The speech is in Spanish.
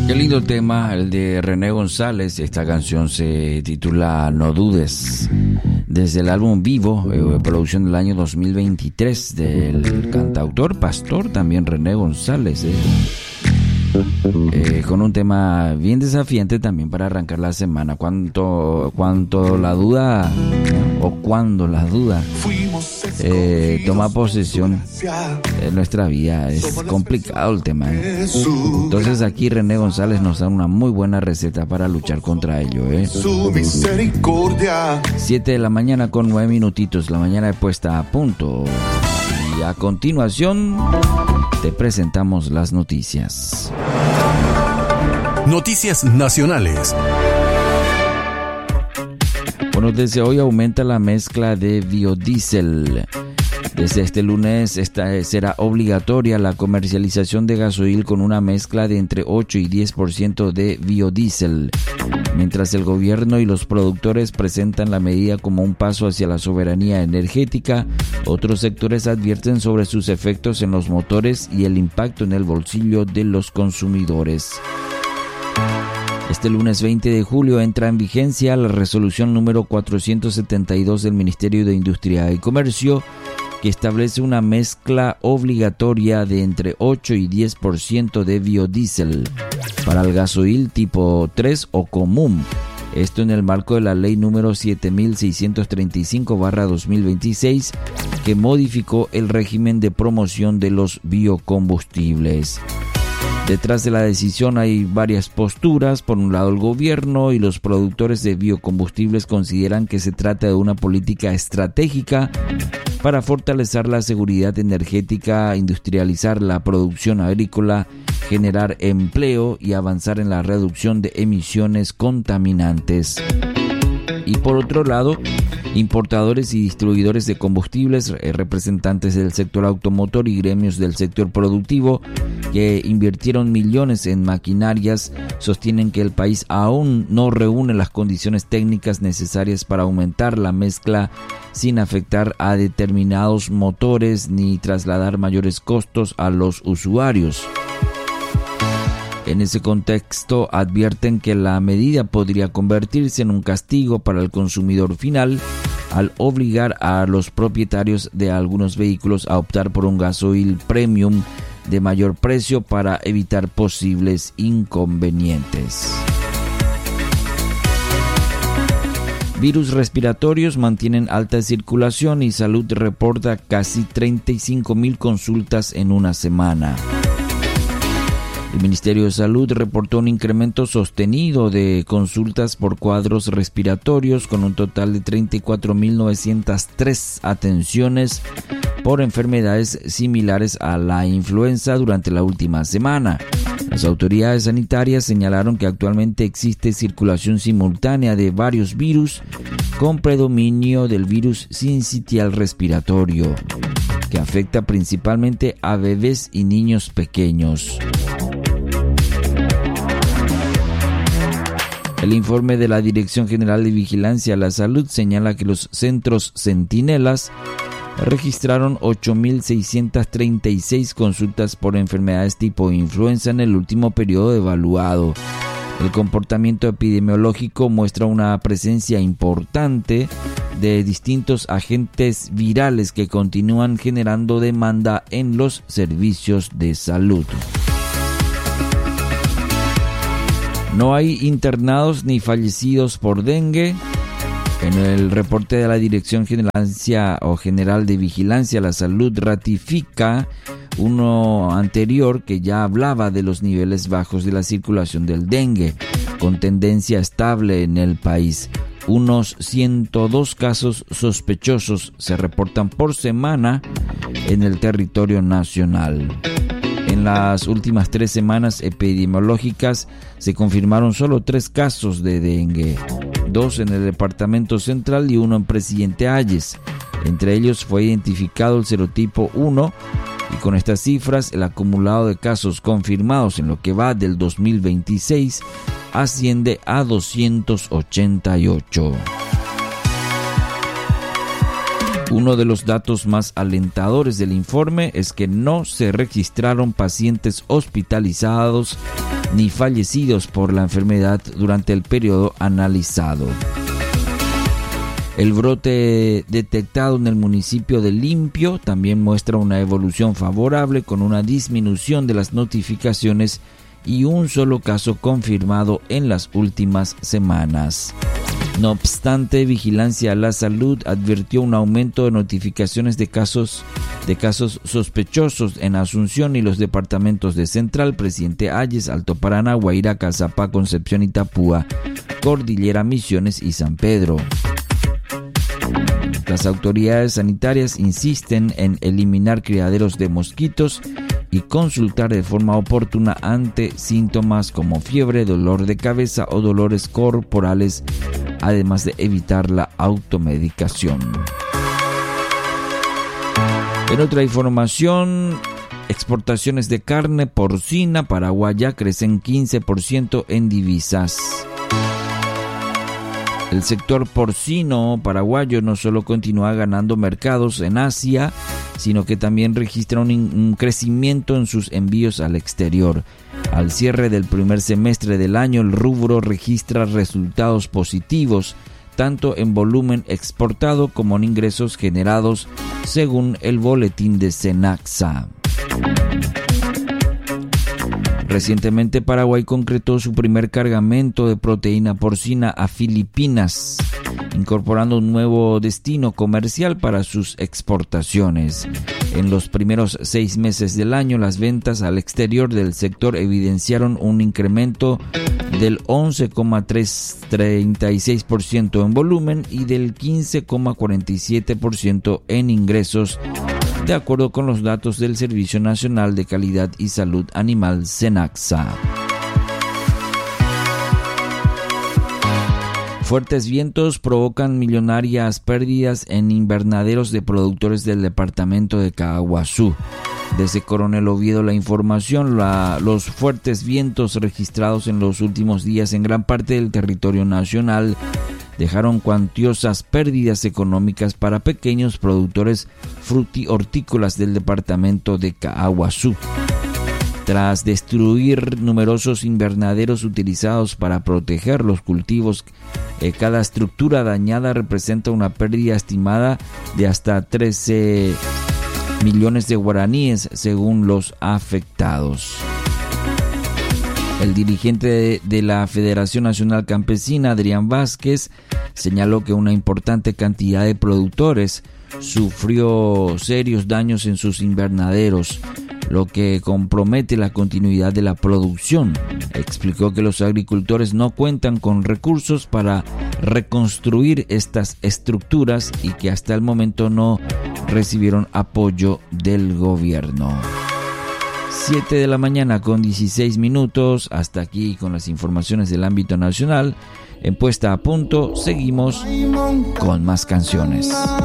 Qué lindo tema, el de René González. Esta canción se titula No Dudes, desde el álbum Vivo, producción del año 2023 del cantautor, pastor también René González, con un tema bien desafiante también para arrancar la semana. Cuando la duda toma posesión de nuestra vida, es complicado el tema, Entonces aquí René González nos da una muy buena receta para luchar contra ello, 7 de la mañana con 9 minutitos, la mañana de puesta a punto. Y a continuación te presentamos las noticias. Noticias nacionales. Bueno, desde hoy aumenta la mezcla de biodiesel. Desde este lunes será obligatoria la comercialización de gasoil con una mezcla de entre 8 y 10% de biodiesel. Mientras el gobierno y los productores presentan la medida como un paso hacia la soberanía energética, otros sectores advierten sobre sus efectos en los motores y el impacto en el bolsillo de los consumidores. Este lunes 20 de julio entra en vigencia la resolución número 472 del Ministerio de Industria y Comercio, que establece una mezcla obligatoria de entre 8 y 10% de biodiesel para el gasoil tipo 3 o común. Esto en el marco de la ley número 7635/2026, que modificó el régimen de promoción de los biocombustibles. Detrás de la decisión hay varias posturas. Por un lado, el gobierno y los productores de biocombustibles consideran que se trata de una política estratégica para fortalecer la seguridad energética, industrializar la producción agrícola, generar empleo y avanzar en la reducción de emisiones contaminantes. Y por otro lado, importadores y distribuidores de combustibles, representantes del sector automotor y gremios del sector productivo que invirtieron millones en maquinarias, sostienen que el país aún no reúne las condiciones técnicas necesarias para aumentar la mezcla sin afectar a determinados motores ni trasladar mayores costos a los usuarios. En ese contexto, advierten que la medida podría convertirse en un castigo para el consumidor final al obligar a los propietarios de algunos vehículos a optar por un gasoil premium de mayor precio para evitar posibles inconvenientes. Virus respiratorios mantienen alta circulación y Salud reporta casi 35,000 consultas en una semana. El Ministerio de Salud reportó un incremento sostenido de consultas por cuadros respiratorios con un total de 34.903 atenciones por enfermedades similares a la influenza durante la última semana. Las autoridades sanitarias señalaron que actualmente existe circulación simultánea de varios virus con predominio del virus sincitial respiratorio, que afecta principalmente a bebés y niños pequeños. El informe de la Dirección General de Vigilancia a la Salud señala que los centros centinelas registraron 8.636 consultas por enfermedades tipo influenza en el último periodo evaluado. El comportamiento epidemiológico muestra una presencia importante de distintos agentes virales que continúan generando demanda en los servicios de salud. No hay internados ni fallecidos por dengue. En el reporte de la Dirección General de Vigilancia a la Salud ratifica uno anterior que ya hablaba de los niveles bajos de la circulación del dengue, con tendencia estable en el país. Unos 102 casos sospechosos se reportan por semana en el territorio nacional. En las últimas 3 semanas epidemiológicas se confirmaron solo 3 casos de dengue, 2 en el departamento central y 1 en Presidente Hayes. Entre ellos fue identificado el serotipo 1 y con estas cifras el acumulado de casos confirmados en lo que va del 2026 asciende a 288. Uno de los datos más alentadores del informe es que no se registraron pacientes hospitalizados ni fallecidos por la enfermedad durante el periodo analizado. El brote detectado en el municipio de Limpio también muestra una evolución favorable, con una disminución de las notificaciones y un solo caso confirmado en las últimas semanas. No obstante, Vigilancia a la Salud advirtió un aumento de notificaciones de casos sospechosos en Asunción y los departamentos de Central, Presidente Ayes, Alto Paraná, Guairá, Caazapá, Concepción, Itapúa, Cordillera, Misiones y San Pedro. Las autoridades sanitarias insisten en eliminar criaderos de mosquitos y consultar de forma oportuna ante síntomas como fiebre, dolor de cabeza o dolores corporales, además de evitar la automedicación. En otra información, exportaciones de carne porcina paraguaya crecen 15% en divisas. El sector porcino paraguayo no solo continúa ganando mercados en Asia, sino que también registra un crecimiento en sus envíos al exterior. Al cierre del primer semestre del año, el rubro registra resultados positivos, tanto en volumen exportado como en ingresos generados, según el boletín de Cenaxa. Recientemente Paraguay concretó su primer cargamento de proteína porcina a Filipinas, incorporando un nuevo destino comercial para sus exportaciones. En los primeros 6 meses del año, las ventas al exterior del sector evidenciaron un incremento del 11,36% en volumen y del 15,47% en ingresos, de acuerdo con los datos del Servicio Nacional de Calidad y Salud Animal, Cenaxa. Fuertes vientos provocan millonarias pérdidas en invernaderos de productores del departamento de Caaguazú. Desde Coronel Oviedo la información, los fuertes vientos registrados en los últimos días en gran parte del territorio nacional dejaron cuantiosas pérdidas económicas para pequeños productores hortícolas del departamento de Caaguazú. Tras destruir numerosos invernaderos utilizados para proteger los cultivos, cada estructura dañada representa una pérdida estimada de hasta 13 millones de guaraníes, según los afectados. El dirigente de la Federación Nacional Campesina, Adrián Vázquez, señaló que una importante cantidad de productores sufrió serios daños en sus invernaderos, lo que compromete la continuidad de la producción. Explicó que los agricultores no cuentan con recursos para reconstruir estas estructuras y que hasta el momento no recibieron apoyo del gobierno. 7 de la mañana con 16 minutos. Hasta aquí con las informaciones del ámbito nacional. En Puesta a Punto seguimos con más canciones.